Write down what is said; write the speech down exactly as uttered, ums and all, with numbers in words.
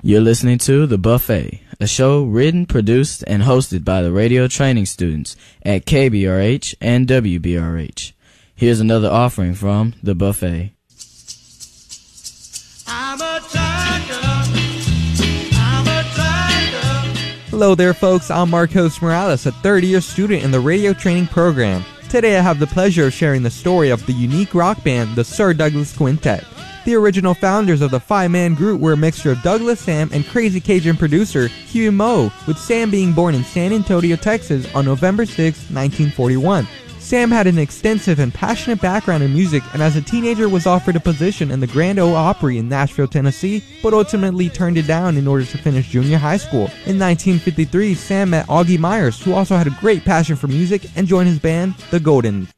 You're listening to The Buffet, a show written, produced, and hosted by the radio training students at K B R H and W B R H. Here's another offering from The Buffet. I'm a tiger. I'm a tiger. Hello there, folks. I'm Marcos Morales, a third-year student in the radio training program. Today I have the pleasure of sharing the story of the unique rock band, the Sir Douglas Quintet. The original founders of the five-man group were a mixture of Douglas Sam and crazy Cajun producer Huey Moe, with Sam being born in San Antonio, Texas on November sixth, nineteen forty-one. Sam had an extensive and passionate background in music, and as a teenager was offered a position in the Grand Ole Opry in Nashville, Tennessee, but ultimately turned it down in order to finish junior high school. In nineteen fifty-three, Sam met Augie Myers, who also had a great passion for music, and joined his band, The Goldens.